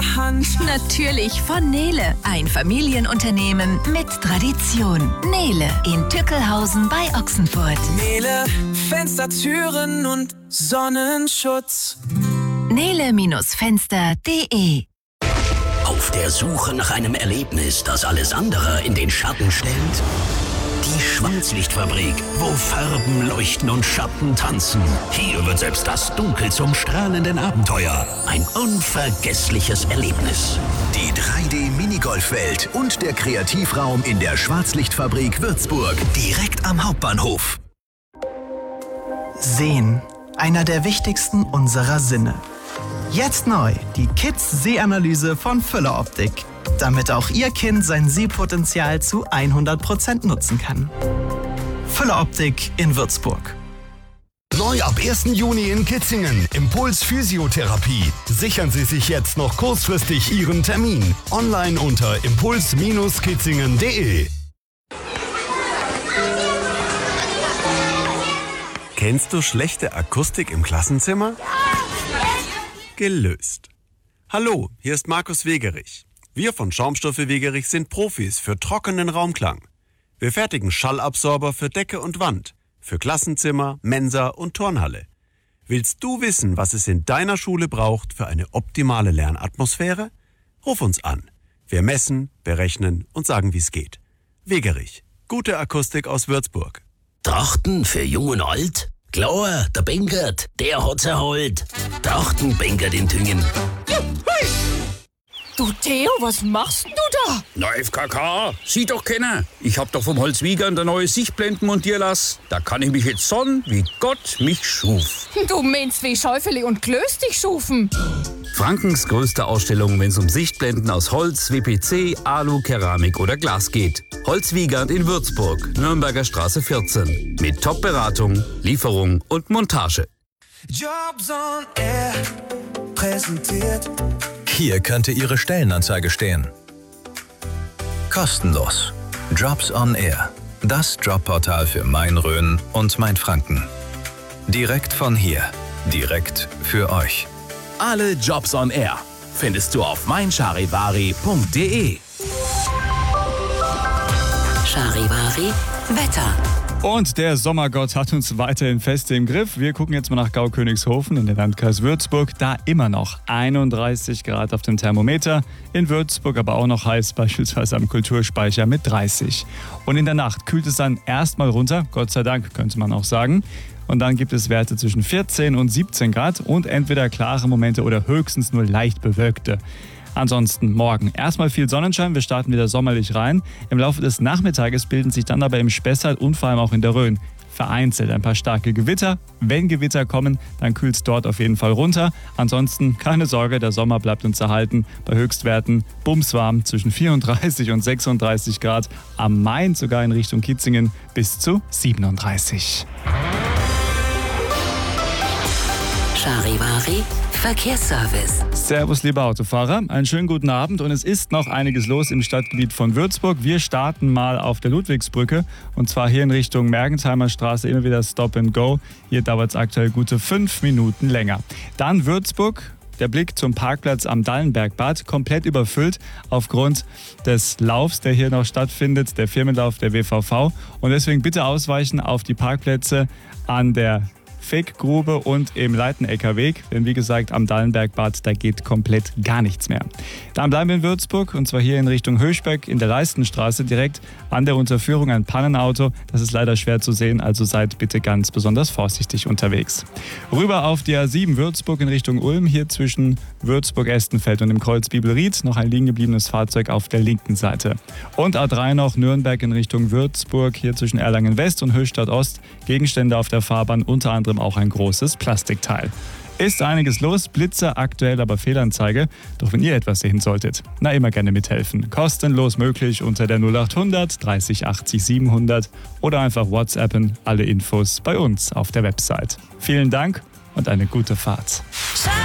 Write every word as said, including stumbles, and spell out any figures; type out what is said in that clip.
der Hand. Natürlich von Nele, ein Familienunternehmen mit Tradition. Nele in Tückelhausen bei Ochsenfurt. Nele, Fenster, Türen und Sonnenschutz. Nele-Fenster punkt de. Auf der Suche nach einem Erlebnis, das alles andere in den Schatten stellt? Die Schwarzlichtfabrik, wo Farben leuchten und Schatten tanzen. Hier wird selbst das Dunkel zum strahlenden Abenteuer. Ein unvergessliches Erlebnis. Die drei D-Minigolfwelt und der Kreativraum in der Schwarzlichtfabrik Würzburg. Direkt am Hauptbahnhof. Sehen. Einer der wichtigsten unserer Sinne. Jetzt neu, die Kids-Sehanalyse von Füller Optik. Damit auch Ihr Kind sein Sehpotenzial zu hundert Prozent nutzen kann. Füller Optik in Würzburg. Neu ab ersten Juni in Kitzingen. Impuls Physiotherapie. Sichern Sie sich jetzt noch kurzfristig Ihren Termin. Online unter impuls kitzingen punkt de. Kennst du schlechte Akustik im Klassenzimmer? Gelöst. Hallo, hier ist Markus Wegerich. Wir von Schaumstoffe Wegerich sind Profis für trockenen Raumklang. Wir fertigen Schallabsorber für Decke und Wand, für Klassenzimmer, Mensa und Turnhalle. Willst du wissen, was es in deiner Schule braucht für eine optimale Lernatmosphäre? Ruf uns an. Wir messen, berechnen und sagen, wie es geht. Wegerich. Gute Akustik aus Würzburg. Trachten für Jung und Alt? Klar, der Benkert, der hat's erholt. Trachten Benkert in Tüngen. Du Theo, was machst denn du da? Na, F K K, sieh doch keiner. Ich hab doch vom Holzwiegern der neue Sichtblenden montieren lassen. Da kann ich mich jetzt sonnen, wie Gott mich schuf. Du meinst wie Schäufele und Klöß dich schufen. Frankens größte Ausstellung, wenn es um Sichtblenden aus Holz, W P C, Alu, Keramik oder Glas geht. Holzwiegand in Würzburg, Nürnberger Straße vierzehn. Mit Top-Beratung, Lieferung und Montage. Jobs on Air präsentiert. Hier könnte Ihre Stellenanzeige stehen. Kostenlos. Jobs on Air. Das Jobportal für Main-Rhön und Mainfranken. Direkt von hier. Direkt für euch. Alle Jobs on Air findest du auf mein charivari punkt de. Charivari Wetter. Und der Sommergott hat uns weiterhin fest im Griff. Wir gucken jetzt mal nach Gau-Königshofen in den Landkreis Würzburg. Da immer noch einunddreißig Grad auf dem Thermometer. In Würzburg aber auch noch heiß, beispielsweise am Kulturspeicher mit dreißig. Und in der Nacht kühlt es dann erstmal runter, Gott sei Dank, könnte man auch sagen. Und dann gibt es Werte zwischen vierzehn und siebzehn Grad und entweder klare Momente oder höchstens nur leicht bewölkte. Ansonsten morgen erstmal viel Sonnenschein, wir starten wieder sommerlich rein. Im Laufe des Nachmittages bilden sich dann aber im Spessart und vor allem auch in der Rhön vereinzelt ein paar starke Gewitter. Wenn Gewitter kommen, dann kühlt es dort auf jeden Fall runter. Ansonsten keine Sorge, der Sommer bleibt uns erhalten. Bei Höchstwerten bumswarm zwischen vierunddreißig und sechsunddreißig Grad. Am Main sogar in Richtung Kitzingen bis zu siebenunddreißig. Charivari Verkehrsservice. Servus, liebe Autofahrer. Einen schönen guten Abend und es ist noch einiges los im Stadtgebiet von Würzburg. Wir starten mal auf der Ludwigsbrücke und zwar hier in Richtung Mergentheimer Straße, immer wieder Stop and Go. Hier dauert es aktuell gute fünf Minuten länger. Dann Würzburg. Der Blick zum Parkplatz am Dallenbergbad, komplett überfüllt aufgrund des Laufs, der hier noch stattfindet, der Firmenlauf der W V V. Und deswegen bitte ausweichen auf die Parkplätze an der Feggrube und im Leitenecker-Weg, denn wie gesagt am Dallenbergbad, da geht komplett gar nichts mehr. Dann bleiben wir in Würzburg und zwar hier in Richtung Höchberg in der Leistenstraße, direkt an der Unterführung ein Pannenauto. Das ist leider schwer zu sehen, also seid bitte ganz besonders vorsichtig unterwegs. Rüber auf die A sieben Würzburg in Richtung Ulm, hier zwischen Würzburg-Estenfeld und dem Kreuz Bibelried noch ein liegen gebliebenes Fahrzeug auf der linken Seite. Und A drei noch Nürnberg in Richtung Würzburg, hier zwischen Erlangen West und Höchstadt Ost, Gegenstände auf der Fahrbahn, unter anderem auch ein großes Plastikteil. Ist einiges los, Blitzer aktuell aber Fehlanzeige. Doch wenn ihr etwas sehen solltet, na immer gerne mithelfen. Kostenlos möglich unter der null achthundert dreißig achtzig siebenhundert oder einfach WhatsAppen. Alle Infos bei uns auf der Website. Vielen Dank und eine gute Fahrt.